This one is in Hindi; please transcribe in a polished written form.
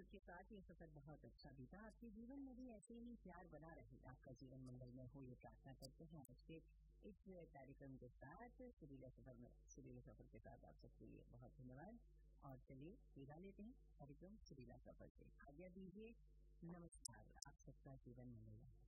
के साथ ये सफर बहुत अच्छा बीता। आपके जीवन में भी ऐसे ही प्यार बना रहे, आपका जीवन मंगलमय हो, ये प्रार्थना करते हैं। आज के इस कार्यक्रम के साथ सुरीला सफर के साथ आप सबके लिए बहुत धन्यवाद। और चलिए विदा लेते हैं कार्यक्रम सुरीला सफर से। आज्ञा दीजिए, नमस्कार। आप सबका जीवन मंगलमय।